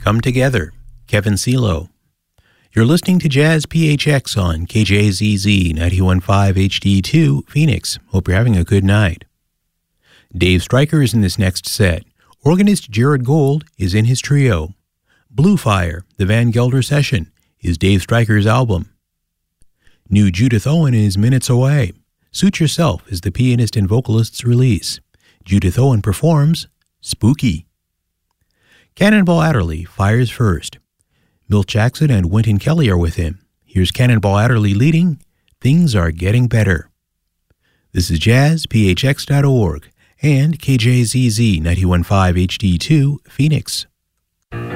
Come Together, Kevin CeeLo. You're listening to Jazz PHX on KJZZ 91.5 HD2, Phoenix. Hope you're having a good night. Dave Stryker is in this next set. Organist Jared Gold is in his trio. Blue Fire, the Van Gelder Session, is Dave Stryker's album. New Judith Owen is Minutes Away. Suit Yourself is the pianist and vocalist's release. Judith Owen performs Spooky. Cannonball Adderley fires first. Milt Jackson and Wynton Kelly are with him. Here's Cannonball Adderley leading Things Are Getting Better. This is jazzphx.org and KJZZ 91.5 HD2, Phoenix.